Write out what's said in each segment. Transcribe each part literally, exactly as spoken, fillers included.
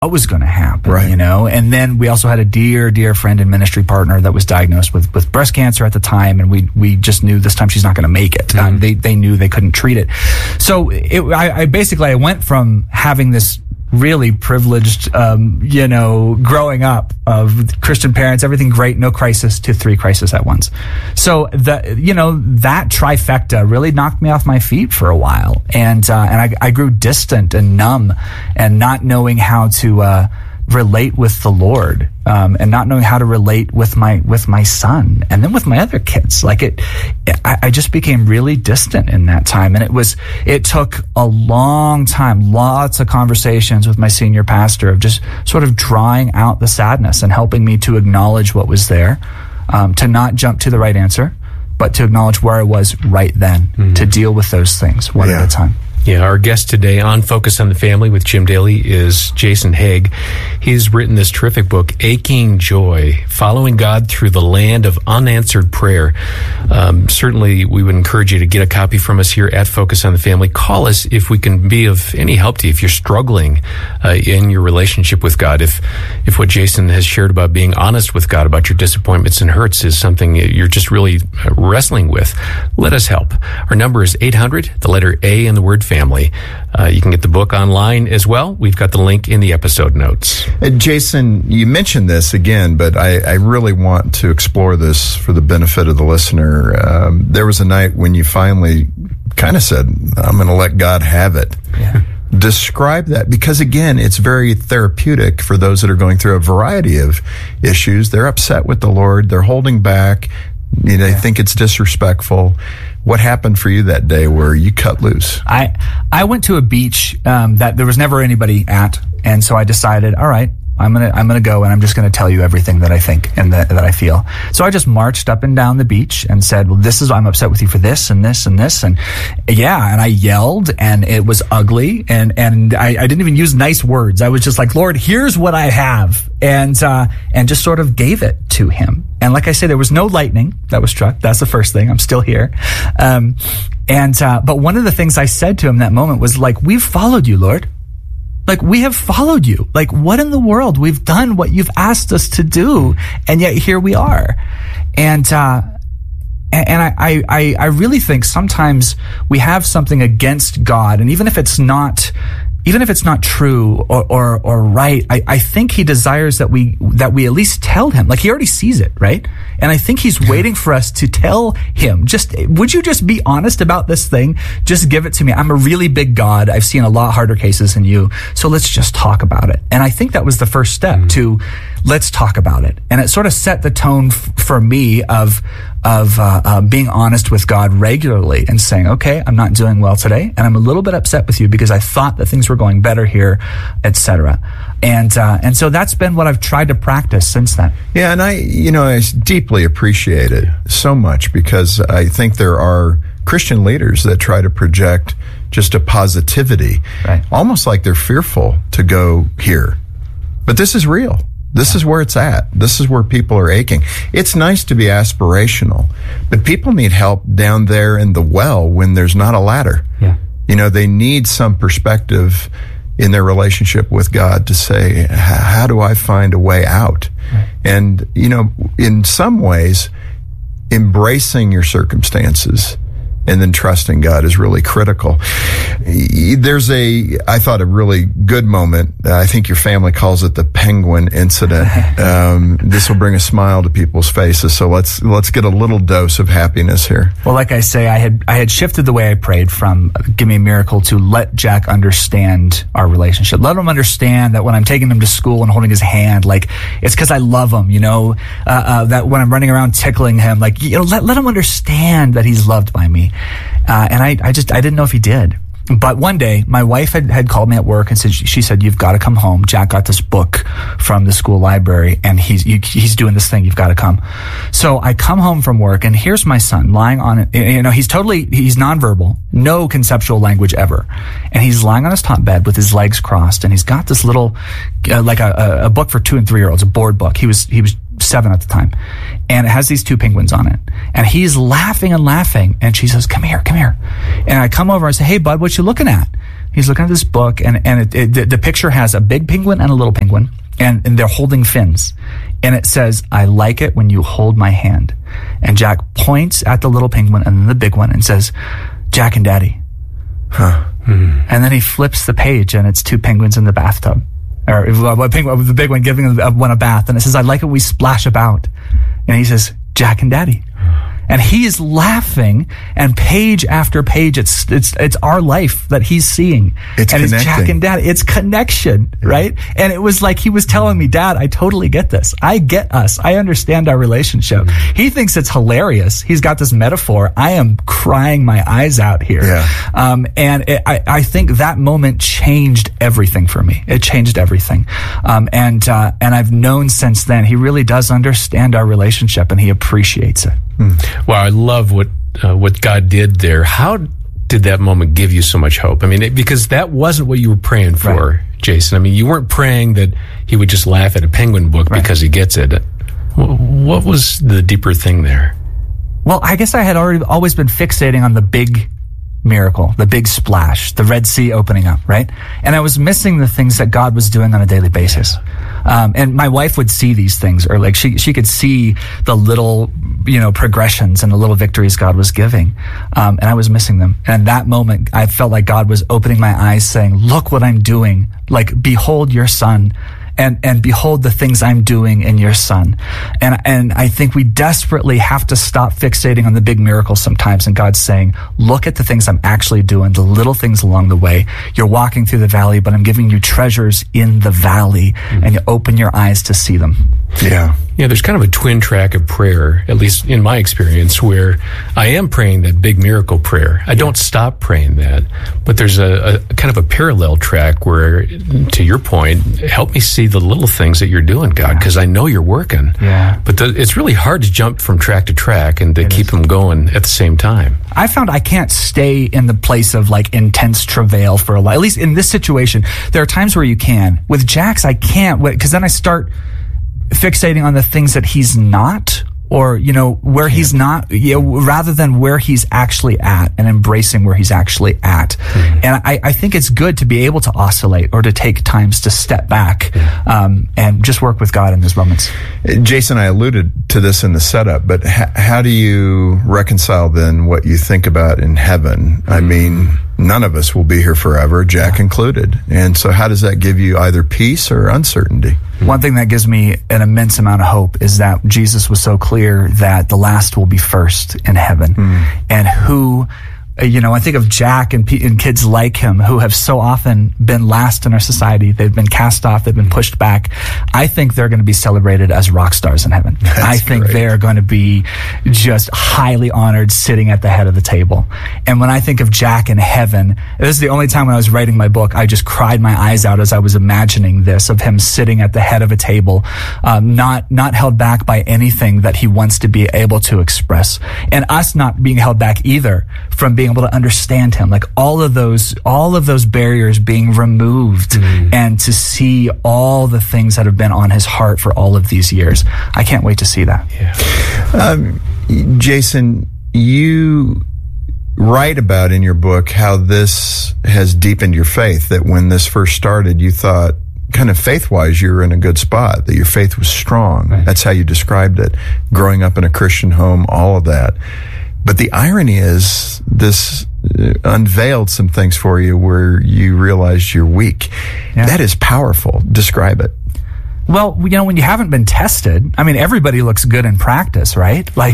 what was going to happen, right. you know? And then we also had a dear, dear friend and ministry partner that was diagnosed with, with breast cancer at the time. And we, we just knew this time she's not going to make it. Mm-hmm. Um, they, they knew they couldn't treat it. So it, I, I basically, I went from having this really privileged, um, you know, growing up of Christian parents, everything great, no crisis, to three crises at once. So the, you know, that trifecta really knocked me off my feet for a while. And, uh, and I, I grew distant and numb and not knowing how to, uh, relate with the Lord, um, and not knowing how to relate with my with my son, and then with my other kids. Like it, I, I just became really distant in that time, and it was it took a long time, lots of conversations with my senior pastor of just sort of drawing out the sadness and helping me to acknowledge what was there, um, to not jump to the right answer, but to acknowledge where I was right then, mm-hmm. to deal with those things one yeah. at a time. Yeah, our guest today on Focus on the Family with Jim Daly is Jason Haig. He's written this terrific book, Aching Joy, Following God Through the Land of Unanswered Prayer. Um, certainly, we would encourage you to get a copy from us here at Focus on the Family. Call us if we can be of any help to you, if you're struggling uh, in your relationship with God. If if what Jason has shared about being honest with God, about your disappointments and hurts is something you're just really wrestling with, let us help. Our number is eight hundred, the letter A in the word family. Uh, you can get the book online as well. We've got the link in the episode notes. Uh, Jason, you mentioned this again, but I, I really want to explore this for the benefit of the listener. Um, there was a night when you finally kind of said, I'm going to let God have it. Yeah. Describe that, because again, it's very therapeutic for those that are going through a variety of issues. They're upset with the Lord. They're holding back. You know, they yeah. think it's disrespectful. What happened for you that day where you cut loose? I I went to a beach um, that there was never anybody at, and so I decided, all right, I'm gonna I'm gonna go and I'm just gonna tell you everything that I think and that, that I feel. So I just marched up and down the beach and said, well, this is I'm upset with you for this and this and this and yeah, and I yelled and it was ugly and and I, I didn't even use nice words. I was just like, Lord, here's what I have, and uh, and just sort of gave it to him. And like I say, there was no lightning that was struck. That's the first thing. I'm still here. Um, and uh, but one of the things I said to him that moment was like, we've followed you, Lord. Like, we have followed you. Like, what in the world? We've done what you've asked us to do, and yet here we are. And uh, and, and I, I, I really think sometimes we have something against God, and even if it's not, even if it's not true or or, or right, I, I think he desires that we that we at least tell him. Like, he already sees it, right? And I think he's waiting for us to tell him, just, would you just be honest about this thing? Just give it to me. I'm a really big God. I've seen a lot harder cases than you. So let's just talk about it. And I think that was the first step mm-hmm. to let's talk about it. And it sort of set the tone f- for me of, of, uh, uh, being honest with God regularly and saying, okay, I'm not doing well today. And I'm a little bit upset with you because I thought that things were going better here, et cetera. And, uh, and so that's been what I've tried to practice since then. Yeah. And I, you know, I deeply appreciate it so much, because I think there are Christian leaders that try to project just a positivity, right. almost like they're fearful to go here. But this is real. This yeah. is where it's at. This is where people are aching. It's nice to be aspirational, but people need help down there in the well when there's not a ladder. Yeah. You know, they need some perspective in their relationship with God to say, how do I find a way out? Right. And, you know, in some ways, embracing your circumstances and then trusting God is really critical. There's a, I thought, a really good moment. I think your family calls it the penguin incident. Um, this will bring a smile to people's faces. So let's let's get a little dose of happiness here. Well, like I say, I had I had shifted the way I prayed from give me a miracle to let Jack understand our relationship. Let him understand that when I'm taking him to school and holding his hand, like, it's because I love him, you know, uh, uh, that when I'm running around tickling him, like, you know, let, let him understand that he's loved by me. Uh, and I, I just, I didn't know if he did. But one day, my wife had, had called me at work and said, she said, you've got to come home. Jack got this book from the school library and he's, you, he's doing this thing. You've got to come. So I come home from work and here's my son lying on it. You know, he's totally, he's nonverbal, no conceptual language ever. And he's lying on his top bed with his legs crossed and he's got this little, uh, like a, a book for two and three year olds, a board book. He was, he was seven at the time. And it has these two penguins on it. And he's laughing and laughing. And she says, come here, come here. And I come over and say, hey, bud, what you looking at? He's looking at this book, and, and it, it, the, the picture has a big penguin and a little penguin, and, and they're holding fins. And it says, I like it when you hold my hand. And Jack points at the little penguin and then the big one and says, Jack and Daddy. Huh. Mm. And then he flips the page, and it's two penguins in the bathtub. Or uh, penguin, the big one giving one a bath. And it says, I like it when we splash about. And he says, Jack and Daddy. And he is laughing, and page after page, it's it's it's our life that he's seeing. It's and connecting. It's Jack and Dad. It's connection, yeah. Right? And it was like he was telling me, Dad, I totally get this. I get us. I understand our relationship. Mm-hmm. He thinks it's hilarious. He's got this metaphor. I am crying my eyes out here. Yeah. Um, and it, I, I think that moment changed everything for me. It changed everything. Um, and uh, and I've known since then, he really does understand our relationship, and he appreciates it. Mm. Wow, I love what uh, what God did there. How did that moment give you so much hope? I mean, it, because that wasn't what you were praying for, right. Jason. I mean, you weren't praying that he would just laugh at a penguin book right. because he gets it. What was the deeper thing there? Well, I guess I had already always been fixating on the big miracle, the big splash, the Red Sea opening up, right? And I was missing the things that God was doing on a daily basis. Um, and my wife would see these things, or like she she could see the little, you know, progressions and the little victories God was giving. Um, and I was missing them. And in that moment, I felt like God was opening my eyes saying, look what I'm doing. Like, behold your son. And, and behold the things I'm doing in your son. And, and I think we desperately have to stop fixating on the big miracles sometimes. And God's saying, look at the things I'm actually doing, the little things along the way. You're walking through the valley, but I'm giving you treasures in the valley, mm-hmm. and you open your eyes to see them. Yeah. Yeah, there's kind of a twin track of prayer, at least in my experience, where I am praying that big miracle prayer. I don't stop praying that, but there's a, a kind of a parallel track where, to your point, help me see the little things that you're doing, God, because yeah. I know you're working. Yeah. But the, it's really hard to jump from track to track and to it keep is. them going at the same time. I found I can't stay in the place of like intense travail for a while. At least in this situation, there are times where you can. With Jax, I can't, because then I start fixating on the things that he's not, or, you know, where yeah. he's not, you know, rather than where he's actually at, and embracing where he's actually at. Mm-hmm. And I, I think it's good to be able to oscillate, or to take times to step back, yeah. um, and just work with God in those moments. Jason, I alluded to this in the setup, but ha- how do you reconcile then what you think about in heaven? Mm-hmm. I mean, none of us will be here forever, Jack yeah. included. And so how does that give you either peace or uncertainty? One thing that gives me an immense amount of hope is that Jesus was so clear that the last will be first in heaven. Mm. And who, you know, I think of Jack and, and kids like him who have so often been last in our society. They've been cast off. They've been pushed back. I think they're going to be celebrated as rock stars in heaven. That's I think great. They're going to be just highly honored, sitting at the head of the table. And when I think of Jack in heaven, this is the only time when I was writing my book, I just cried my eyes out as I was imagining this, of him sitting at the head of a table, um, not, not held back by anything that he wants to be able to express. And us not being held back either from being able to understand him, like all of those, all of those barriers being removed, mm. and to see all the things that have been on his heart for all of these years. I can't wait to see that. Yeah. Um, Jason, you write about in your book how this has deepened your faith, that when this first started, you thought, kind of faith-wise, you were in a good spot, that your faith was strong. Right. That's how you described it. Growing up in a Christian home, all of that. But the irony is, this unveiled some things for you where you realized you're weak. Yeah. That is powerful. Describe it. Well, you know, when you haven't been tested, I mean, everybody looks good in practice, right? Like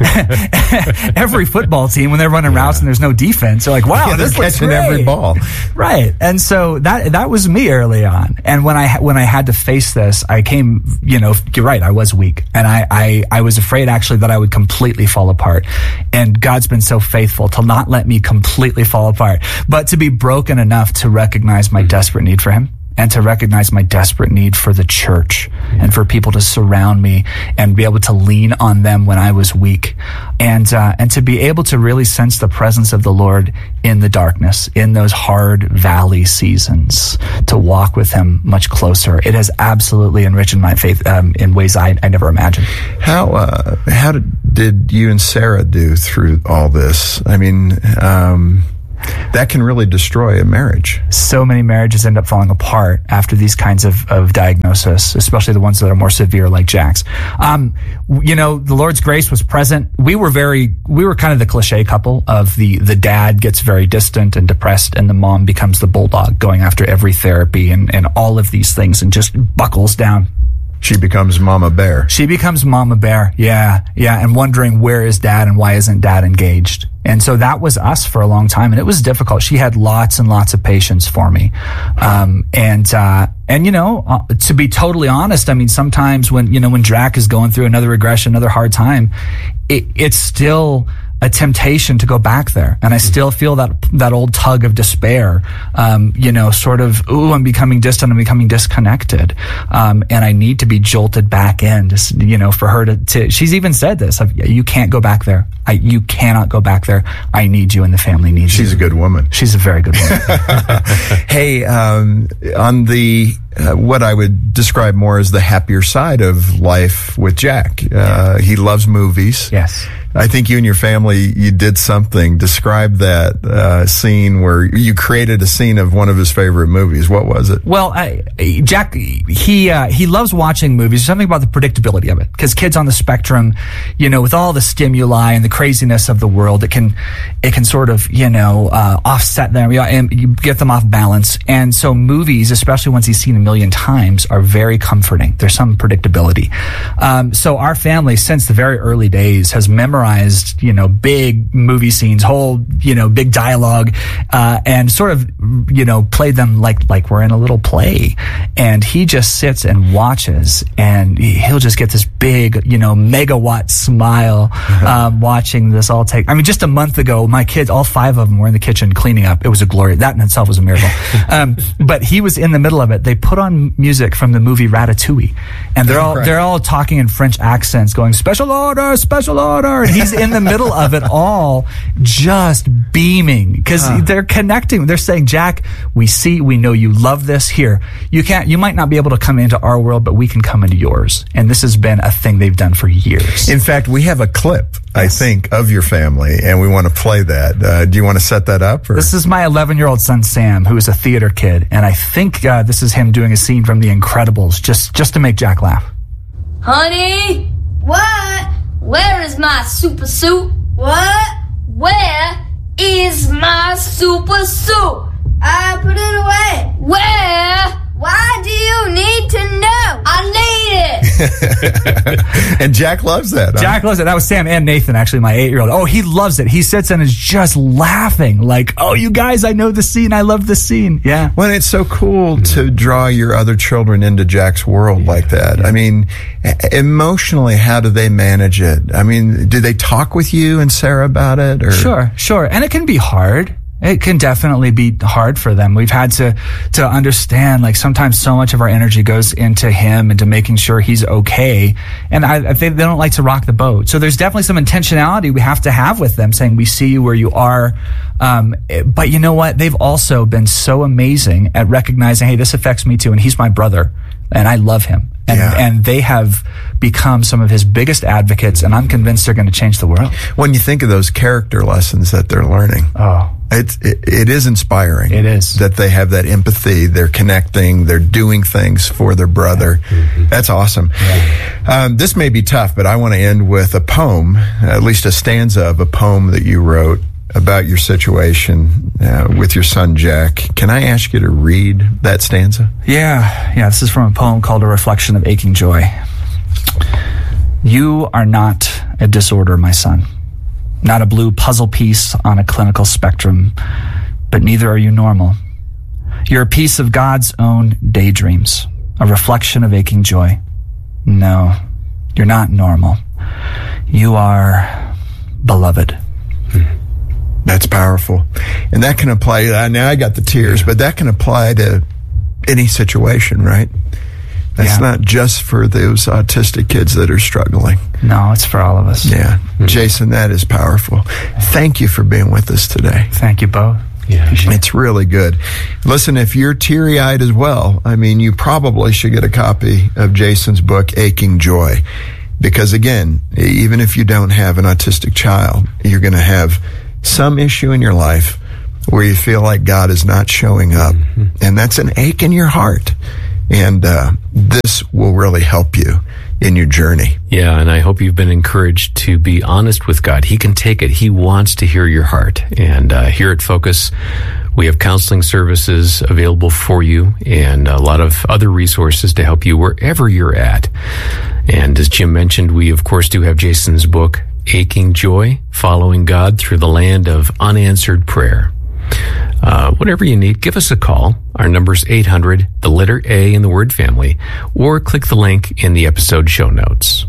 every football team, when they're running yeah. routes and there's no defense, they're like, wow, yeah, this looks catching great. Every ball. Right. And so that, that was me early on. And when I, when I had to face this, I came, you know, you're right, I was weak. And I, I, I was afraid actually that I would completely fall apart. And God's been so faithful to not let me completely fall apart, but to be broken enough to recognize my mm-hmm. desperate need for him. and to recognize my desperate need for the church and for people to surround me and be able to lean on them when I was weak, and uh, and to be able to really sense the presence of the Lord in the darkness, in those hard valley seasons, to walk with him much closer. It has absolutely enriched my faith um, in ways I, I never imagined. How uh, how did, did you and Sarah do through all this? I mean, um, that can really destroy a marriage. So many marriages end up falling apart after these kinds of, of diagnosis, especially the ones that are more severe, like Jack's. Um, you know, the Lord's grace was present. We were very, we were kind of the cliche couple of the, the dad gets very distant and depressed, and the mom becomes the bulldog, going after every therapy and, and all of these things, and just buckles down. She becomes Mama Bear. She becomes Mama Bear, yeah, yeah, and wondering where is Dad and why isn't Dad engaged? And so that was us for a long time, and it was difficult. She had lots and lots of patience for me, um, and uh, and you know, uh, to be totally honest, I mean, sometimes when you know when Jack is going through another regression, another hard time, it, it's still a temptation to go back there. And I still feel that that old tug of despair, um, you know, sort of, ooh, I'm becoming distant, I'm becoming disconnected. Um, and I need to be jolted back in, just, you know, for her to, to she's even said this, I've, you can't go back there. I, you cannot go back there. I need you, and the family needs She's you. She's a good woman. She's a very good woman. Hey, um, on the, uh, what I would describe more as the happier side of life with Jack, uh, he loves movies. Yes. I think you and your family, you did something. Describe that uh, scene where you created a scene of one of his favorite movies. What was it? Well, I, Jack, he uh, he loves watching movies. There's something about the predictability of it, because kids on the spectrum, you know, with all the stimuli and the craziness of the world, it can it can sort of, you know, uh, offset them, and you get them off balance. And so movies, especially ones he's seen a million times, are very comforting. There's some predictability. Um, so our family, since the very early days, has memorized you know, big movie scenes, whole, you know, big dialogue, uh, and sort of, you know, played them like, like we're in a little play. And he just sits and watches, and he'll just get this big, you know, megawatt smile, um, watching this all take. I mean, just a month ago, my kids, all five of them were in the kitchen cleaning up. It was a glory. That in itself was a miracle. Um, but he was in the middle of it. They put on music from the movie Ratatouille, and they're all, right. they're all talking in French accents, going, special order, special order. And he's in the middle of it all, just beaming, because huh. they're connecting. They're saying, Jack, we see, we know you love this. Here, you can't, you might not be able to come into our world, but we can come into yours. And this has been a thing they've done for years. In fact, we have a clip, I think, of your family, and we want to play that. Uh, do you want to set that up? Or? This is my eleven-year-old son, Sam, who is a theater kid, and I think uh, this is him doing a scene from The Incredibles, just, just to make Jack laugh. Honey? What? Where is my super suit? What? Where is my super suit? I put it away. Where? Why do you need to know? I need it. And Jack loves that. Jack huh? loves it. That was Sam and Nathan, actually, my eight-year-old. Oh, he loves it. He sits and is just laughing like, oh, you guys, I know the scene. I love the scene. Yeah. Well, it's so cool mm-hmm. to draw your other children into Jack's world yeah. like that. Yeah. I mean, emotionally, how do they manage it? I mean, do they talk with you and Sarah about it? Or? Sure, sure. And it can be hard. It can definitely be hard for them. We've had to, to understand, like, sometimes so much of our energy goes into him and to making sure he's okay. And I, I think they don't like to rock the boat. So there's definitely some intentionality we have to have with them, saying, we see you where you are. Um, but you know what? They've also been so amazing at recognizing, hey, this affects me too. And he's my brother, and I love him. And, yeah. and they have become some of his biggest advocates, and I'm convinced they're going to change the world. When you think of those character lessons that they're learning, oh, it, it, it is inspiring. It is. That they have that empathy, they're connecting, they're doing things for their brother. Mm-hmm. That's awesome. Yeah. Um, this may be tough, but I want to end with a poem, at least a stanza of a poem that you wrote about your situation uh, with your son, Jack. Can I ask you to read that stanza? Yeah, yeah. This is from a poem called A Reflection of Aching Joy. You are not a disorder, my son. Not a blue puzzle piece on a clinical spectrum, but neither are you normal. You're a piece of God's own daydreams, a reflection of aching joy. No, you're not normal. You are beloved. Hmm. That's powerful. And that can apply, uh, now I got the tears, but that can apply to any situation, right? That's Yeah. not just for those autistic kids that are struggling. No, it's for all of us. Yeah. Jason, that is powerful. Thank you for being with us today. Thank you both. Yeah. It's really good. Listen, if you're teary-eyed as well, I mean, you probably should get a copy of Jason's book, Aching Joy. Because again, even if you don't have an autistic child, you're going to have some issue in your life where you feel like God is not showing up. Mm-hmm. And that's an ache in your heart. And uh, this will really help you in your journey. Yeah, and I hope you've been encouraged to be honest with God. He can take it. He wants to hear your heart. And uh, here at Focus, we have counseling services available for you and a lot of other resources to help you wherever you're at. And as Jim mentioned, we, of course, do have Jason's book, Aching Joy, Following God Through the Land of Unanswered Prayer. Uh, whatever you need, give us a call. Our number's eight hundred, the letter A in the word family, or click the link in the episode show notes.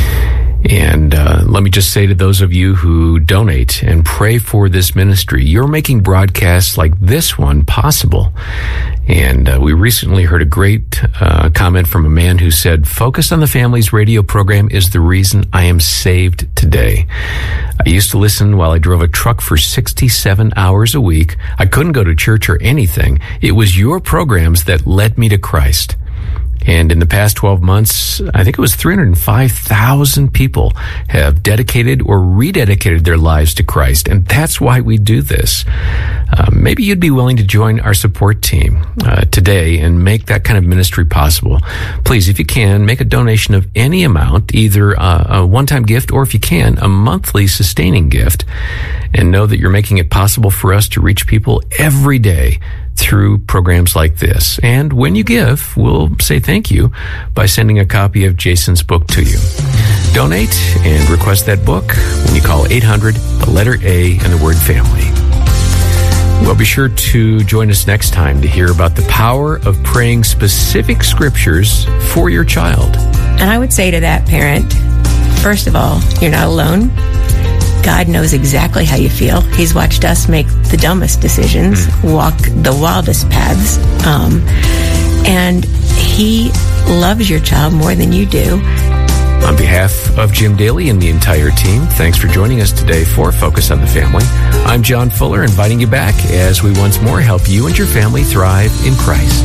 And uh, let me just say to those of you who donate and pray for this ministry, you're making broadcasts like this one possible. And uh, we recently heard a great uh, comment from a man who said, Focus on the Family's radio program is the reason I am saved today. I used to listen while I drove a truck for sixty-seven hours a week. I couldn't go to church or anything. It was your programs that led me to Christ. And in the past twelve months, I think it was three hundred five thousand people have dedicated or rededicated their lives to Christ. And that's why we do this. Uh, maybe you'd be willing to join our support team uh, today and make that kind of ministry possible. Please, if you can, make a donation of any amount, either uh, a one-time gift or, if you can, a monthly sustaining gift. And know that you're making it possible for us to reach people every day through programs like this. And when you give, we'll say thank you by sending a copy of Jason's book to you. Donate and request that book when you call eight hundred, the letter A, and the word family. Well, be sure to join us next time to hear about the power of praying specific scriptures for your child. And I would say to that parent, first of all, you're not alone. God knows exactly how you feel. He's watched us make the dumbest decisions, mm. walk the wildest paths, um, and He loves your child more than you do. On behalf of Jim Daly and the entire team, thanks for joining us today for Focus on the Family. I'm John Fuller, inviting you back as we once more help you and your family thrive in Christ.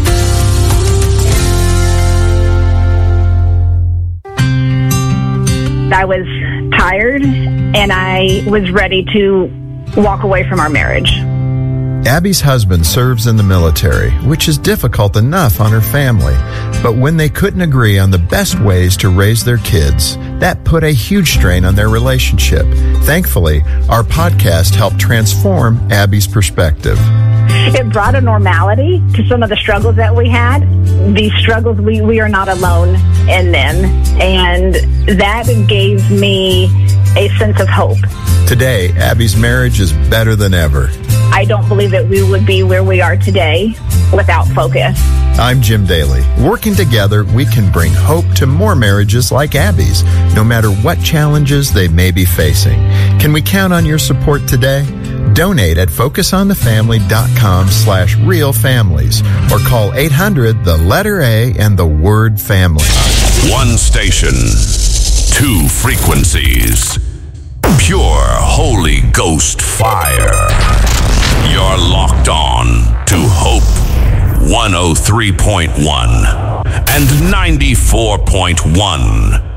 I was tired and I was ready to walk away from our marriage. Abby's husband serves in the military, which is difficult enough on her family. But when they couldn't agree on the best ways to raise their kids, that put a huge strain on their relationship. Thankfully, our podcast helped transform Abby's perspective. It brought a normality to some of the struggles that we had. These struggles, we, we are not alone in them. And that gave me a sense of hope. Today, Abby's marriage is better than ever. I don't believe that we would be where we are today without Focus. I'm Jim Daly. Working together, we can bring hope to more marriages like Abby's, no matter what challenges they may be facing. Can we count on your support today? Donate at focusonthefamily.com slash real families or call eight hundred, the letter A, and the word family. One station, two frequencies, pure Holy Ghost fire. You're locked on to Hope one oh three point one and ninety-four point one.